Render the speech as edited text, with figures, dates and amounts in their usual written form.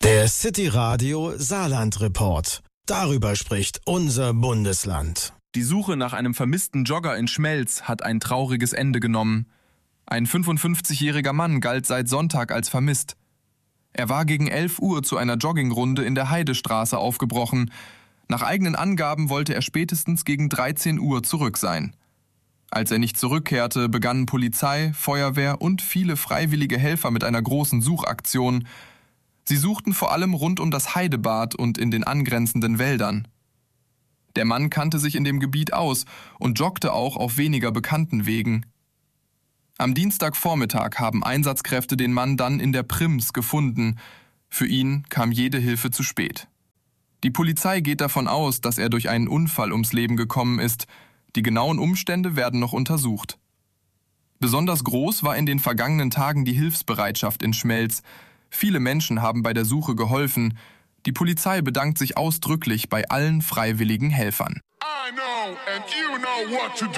Der City Radio Saarland Report. Darüber spricht unser Bundesland. Die Suche nach einem vermissten Jogger in Schmelz hat ein trauriges Ende genommen. Ein 55-jähriger Mann galt seit Sonntag als vermisst. Er war gegen 11 Uhr zu einer Joggingrunde in der Heidestraße aufgebrochen. Nach eigenen Angaben wollte er spätestens gegen 13 Uhr zurück sein. Als er nicht zurückkehrte, begannen Polizei, Feuerwehr und viele freiwillige Helfer mit einer großen Suchaktion. Sie suchten vor allem rund um das Heidebad und in den angrenzenden Wäldern. Der Mann kannte sich in dem Gebiet aus und joggte auch auf weniger bekannten Wegen. Am Dienstagvormittag haben Einsatzkräfte den Mann dann in der Prims gefunden. Für ihn kam jede Hilfe zu spät. Die Polizei geht davon aus, dass er durch einen Unfall ums Leben gekommen ist. Die genauen Umstände werden noch untersucht. Besonders groß war in den vergangenen Tagen die Hilfsbereitschaft in Schmelz. Viele Menschen haben bei der Suche geholfen. Die Polizei bedankt sich ausdrücklich bei allen freiwilligen Helfern. I know and you know what to do.